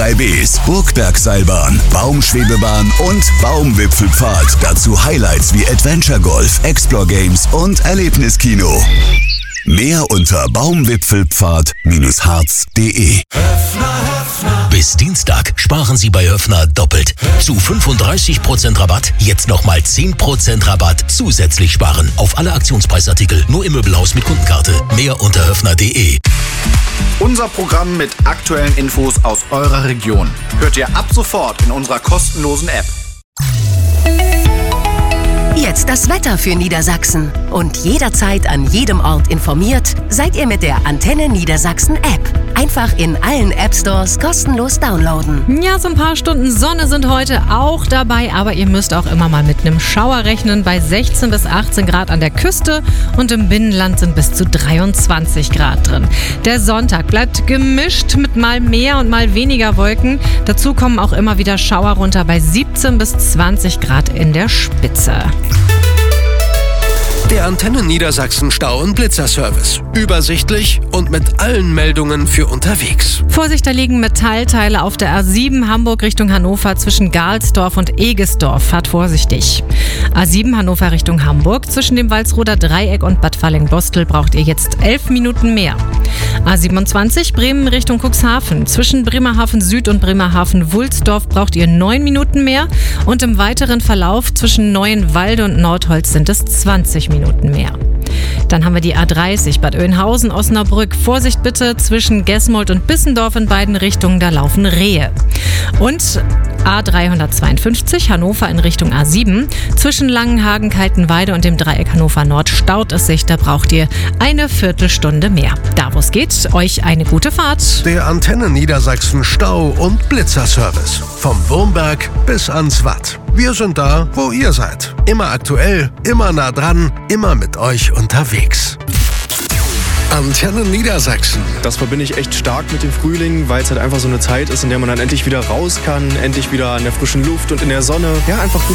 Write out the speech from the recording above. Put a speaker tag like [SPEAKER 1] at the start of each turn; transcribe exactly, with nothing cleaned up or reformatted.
[SPEAKER 1] drei Bs, Burgbergseilbahn, Baumschwebebahn und Baumwipfelpfad. Dazu Highlights wie Adventure Golf, Explore Games und Erlebniskino. Mehr unter baumwipfelpfad Bindestrich harz punkt de.
[SPEAKER 2] Bis Dienstag sparen Sie bei Höffner doppelt. Zu fünfunddreißig Prozent Rabatt, jetzt nochmal zehn Prozent Rabatt zusätzlich sparen. Auf alle Aktionspreisartikel, nur im Möbelhaus mit Kundenkarte. Mehr unter höffner punkt de.
[SPEAKER 3] Unser Programm mit aktuellen Infos aus eurer Region hört ihr ab sofort in unserer kostenlosen App.
[SPEAKER 4] Jetzt das Wetter für Niedersachsen. Und jederzeit an jedem Ort informiert seid ihr mit der Antenne Niedersachsen App. Einfach in allen App-Stores kostenlos downloaden.
[SPEAKER 5] Ja, so ein paar Stunden Sonne sind heute auch dabei, aber ihr müsst auch immer mal mit einem Schauer rechnen. Bei sechzehn bis achtzehn Grad an der Küste und im Binnenland sind bis zu dreiundzwanzig Grad drin. Der Sonntag bleibt gemischt mit mal mehr und mal weniger Wolken. Dazu kommen auch immer wieder Schauer runter bei siebzehn bis zwanzig Grad in der Spitze.
[SPEAKER 6] Der Antenne Niedersachsen Stau- und Blitzerservice. Übersichtlich und mit allen Meldungen für unterwegs.
[SPEAKER 5] Vorsicht, da liegen Metallteile auf der A sieben Hamburg Richtung Hannover zwischen Galsdorf und Egesdorf. Fahrt vorsichtig. A sieben Hannover Richtung Hamburg zwischen dem Walsroder Dreieck und Bad Falling-Bostel braucht ihr jetzt elf Minuten mehr. A siebenundzwanzig Bremen Richtung Cuxhaven. Zwischen Bremerhaven Süd und Bremerhaven Wulsdorf braucht ihr neun Minuten mehr. Und im weiteren Verlauf zwischen Neuenwalde und Nordholz sind es zwanzig Minuten mehr. Dann haben wir die A dreißig Bad Oeynhausen-Osnabrück. Vorsicht bitte, zwischen Gesmold und Bissendorf in beiden Richtungen, da laufen Rehe. Und A dreihundertzweiundfünfzig Hannover in Richtung A sieben. Zwischen Langenhagen, Kaltenweide und dem Dreieck Hannover Nord staut es sich, da braucht ihr eine Viertelstunde mehr. Da wo es geht, euch eine gute Fahrt.
[SPEAKER 6] Der Antenne Niedersachsen Stau- und Blitzerservice. Vom Wurmberg bis ans Watt. Wir sind da, wo ihr seid. Immer aktuell, immer nah dran, immer mit euch unterwegs. Antenne Niedersachsen.
[SPEAKER 7] Das verbinde ich echt stark mit dem Frühling, weil es halt einfach so eine Zeit ist, in der man dann endlich wieder raus kann, endlich wieder an der frischen Luft und in der Sonne. Ja, einfach gut